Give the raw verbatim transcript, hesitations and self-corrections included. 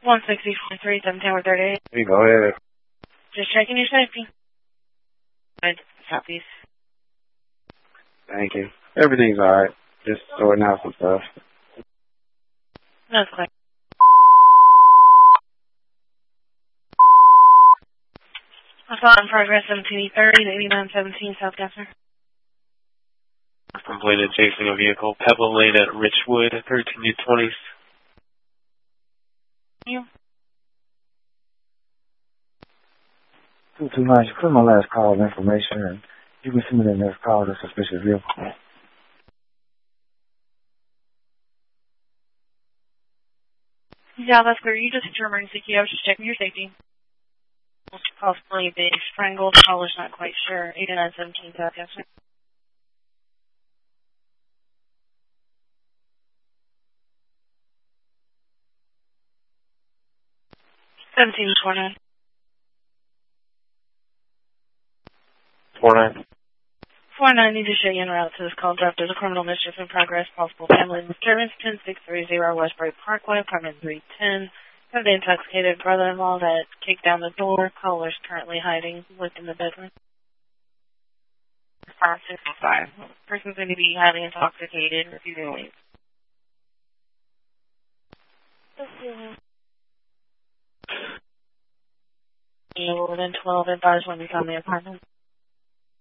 one sixty point three, seven ten or thirty-eight. You go ahead. Just checking your safety. Good. Southeast. Thank you. Everything's alright. Just sorting out some stuff. That's clear. Assault in progress, seventeen thirty, eighty-nine seventeen, South Gasser. Completed chasing a vehicle, Pebble Lane at Richwood, thirteen to twenties. You? two two nine, you put my last call of information, and you can send me the next call to suspicious vehicle. Yeah, that's clear. You just hit your emergency key. I was just checking your safety. Possibly being strangled. Caller's not quite sure. eighty-nine seventeen, South Gasser. seventeen twenty-nine. four nine. four nine, need to show you en route to this call. Draft as a criminal mischief in progress. Possible family disturbance. ten six thirty Westbury Parkway, apartment three ten. Have the intoxicated brother-in-law that kicked down the door. Caller's currently hiding within the bedroom. five sixty-five. Person's going to be highly intoxicated, refusing to leave. Yeah, within twelve, advised when we found the apartment.